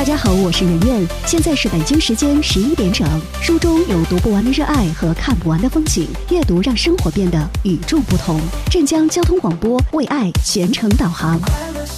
家好，我是圆圆，现在是北京时间11点整。书中有读不完的热爱和看不完的风景，阅读让生活变得与众不同。镇江交通广播为爱全程导航。